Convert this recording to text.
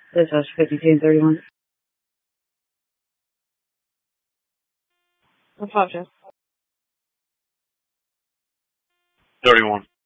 This was 52 and 31. What's up, Jeff? 31.